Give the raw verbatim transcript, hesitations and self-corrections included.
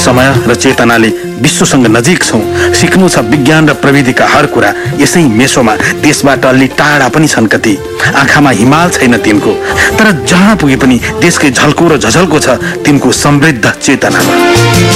समय र चेतनाले विश्वसँग नजिक छौं। सिक्नु छ विज्ञान र प्रविधिका हर कुरा। यसै मेसोमा देशबाट अलि टाढा पनि छन् कति। आँखामा हिमाल छैन तिनको, तर जहाँ पुगे पनि देशकै झल्को र झझल्को छ तिनको समृद्ध चेतनामा।